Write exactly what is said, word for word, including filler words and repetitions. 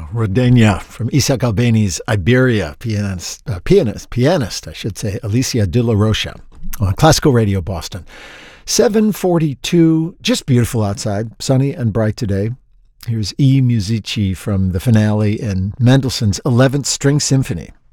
Oh, Rodania from Isaac Albeni's Iberia, pianist, uh, pianist, pianist, I should say, Alicia de la Rocha on Classical Radio Boston. seven forty-two, just beautiful outside, sunny and bright today. Here's E Musici from the finale in Mendelssohn's eleventh String Symphony.